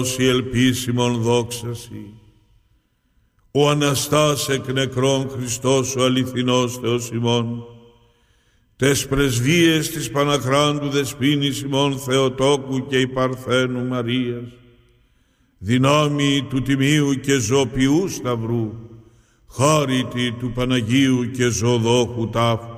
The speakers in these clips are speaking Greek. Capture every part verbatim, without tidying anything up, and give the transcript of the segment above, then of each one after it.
η ελπίσιμον δόξαση. Ο Αναστάς εκ νεκρών Χριστός ο αληθινός Θεός ημών, τες πρεσβείες της Παναχράντου Δεσποίνης ημών Θεοτόκου και η Παρθένου Μαρίας, δυνάμει του Τιμίου και Ζωοποιού Σταυρού, χάριτη του Παναγίου και Ζωοδόχου τάφου,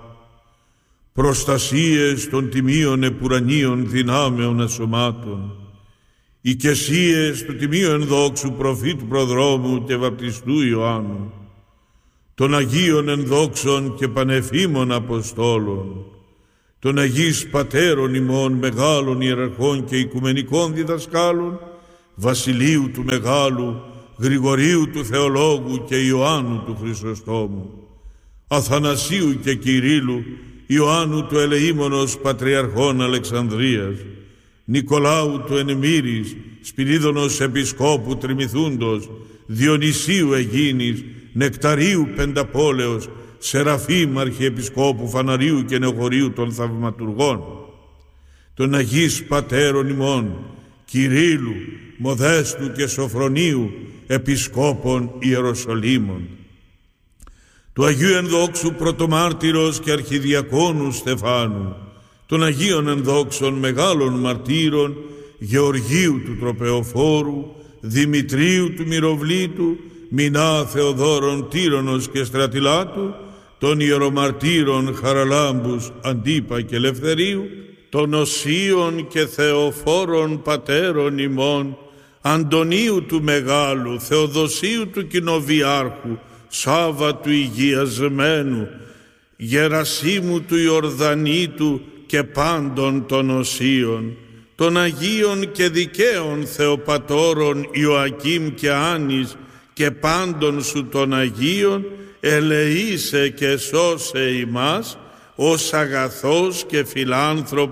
προστασίες των τιμίων επουρανίων δυνάμεων ασωμάτων, οικεσίες του Τιμίου ενδόξου προφήτου προδρόμου και βαπτιστού Ιωάννου, των Αγίων ενδόξων και πανεφήμων Αποστόλων, των Αγίης Πατέρων ημών μεγάλων ιεραρχών και οικουμενικών διδασκάλων, Βασιλείου του Μεγάλου, Γρηγορίου του Θεολόγου και Ιωάννου του Χρυσοστόμου, Αθανασίου και Κυρίλου, Ιωάννου του Ελεήμονος Πατριαρχών Αλεξανδρίας, Νικολάου του Ενεμύρης, Σπυρίδωνος Επισκόπου Τριμηθούντος, Διονυσίου Αιγίνης, Νεκταρίου Πενταπόλεως, Σεραφείμ Αρχιεπισκόπου Φαναρίου και Νεοχωρίου των Θαυματουργών, των Αγίης Πατέρων ημών, Κυρίλου, Μοδέστου και Σοφρονίου, Επισκόπων Ιεροσολύμων, του Αγίου Ενδόξου Πρωτομάρτυρος και Αρχιδιακόνου Στεφάνου, των Αγίων Ενδόξων μεγάλων μαρτύρων, Γεωργίου του Τροπεοφόρου, Δημητρίου του Μυροβλήτου, Μινά Θεοδόρων Τύρονος και Στρατιλάτου, των Ιερομαρτύρων Χαραλάμπους, Αντίπα και Ελευθερίου, των Οσίων και Θεοφόρων Πατέρων ημών, Αντωνίου του Μεγάλου, Θεοδοσίου του Κοινοβιάρχου, Σάβα του Υγιασμένου, Γερασίμου του Ιορδανίτου και πάντων των Οσίων, των Αγίων και δικαίων Θεοπατώρων Ιωακήμ και Άνης και πάντων σου των Αγίων, ελεήσε και σώσε ημάς ως αγαθός και φιλάνθρωπος